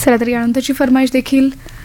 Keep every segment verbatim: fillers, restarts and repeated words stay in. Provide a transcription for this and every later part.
चला तर यानंतरची फरमाईश देखील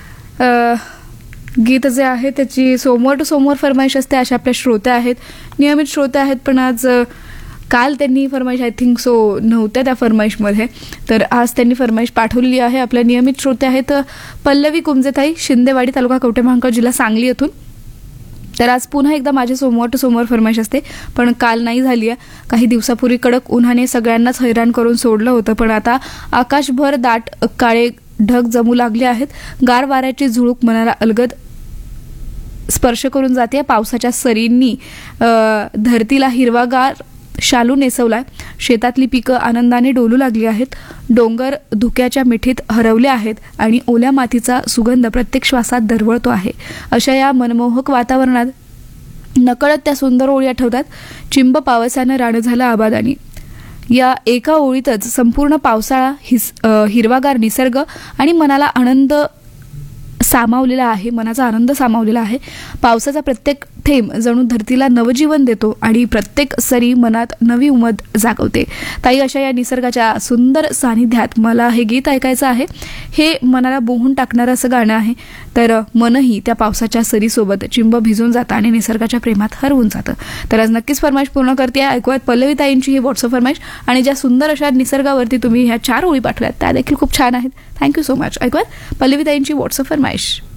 गीत जे आहे त्याची सोमवार टू सोमवार फरमाईश असते. अशा आपल्या श्रोत्या आहेत, नियमित श्रोत्या आहेत, पण आज काल त्यांनी फरमाईश आय थिंक सो नव्हत्या त्या फरमाईशमध्ये, तर आज त्यांनी फरमाईश पाठवलेली आहे. आपल्या नियमित श्रोते आहेत पल्लवी कुंजेताई, शिंदेवाडी, तालुका कवठेमहांकाळ, जिल्हा सांगली येथून. तर आज पुन्हा एकदा माझे सोमवार टू सोमवार फरमाईश असते, पण काल नाही झाली आहे. काही दिवसापूर्वी कडक उन्हाने सगळ्यांनाच हैराण करून सोडलं होतं, पण आता आकाशभर दाट काळे ढग जमू लागले आहेत. गार वाऱ्याची झुळूक मनाला अलगद स्पर्श करून जाते. पावसाच्या सरींनी धरतीला हिरवागार शालू नेसवलाय. शेतातली पिकं आनंदाने डोलू लागली आहेत. डोंगर धुक्याच्या मिठीत हरवले आहेत आणि ओल्या मातीचा सुगंध प्रत्येक श्वासात दरवळतो आहे. अशा या मनमोहक वातावरणात नकळत त्या सुंदर ओळी आठवतात. चिंब पावसानं रानं झालं आबादानी. या एका ओळीतच संपूर्ण पावसाळा, हिस हिरवागार निसर्ग आणि मनाला आनंद सामावलेला आहे मनाचा आनंद सामावलेला आहे. पावसाचा प्रत्येक थेंब जणू धरतीला नवजीवन देतो आणि प्रत्येक सरी मनात नवी उमद जागवते. ताई, अशा या निसर्गाच्या सुंदर सानिध्यात मला हे गीत ऐकायचं आहे. हे मनाला बोहून टाकणारं असं गाणं आहे. तर मनही त्या पावसाच्या सरीसोबत चिंब भिजून जातं आणि निसर्गाच्या प्रेमात हरवून जातं. तर आज नक्कीच फरमाईश पूर्ण करते. ऐकूयात पल्लवी ताईंची ही व्हॉट्सअप फरमाईश, आणि ज्या सुंदर अशा निसर्गावरती तुम्ही ह्या चार ओळी पाठवल्यात त्या देखील खूप छान आहेत. Thank you so much. ऐकूयात पल्लवी ताईंची व्हॉट्सअप फरमाईश.